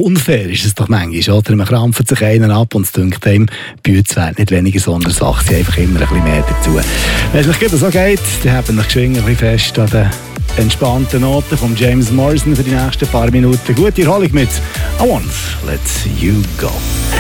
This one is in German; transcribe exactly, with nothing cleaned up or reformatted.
unfair ist es doch manchmal, oder? Man krampft sich einen ab und es dünkt einem, die Bütze werden nicht weniger, sondern es wächst einfach immer ein bisschen mehr dazu. Wenn es euch so geht, dann habt ihr euch geschwingen ein bisschen fest an den entspannten Noten von James Morrison für die nächsten paar Minuten. Gute Erholung mit I Want Let You Go.